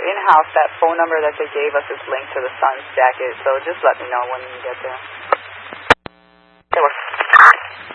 in-house, that phone number that they gave us is linked to the son's jacket, so just let me know when you get there. Okay.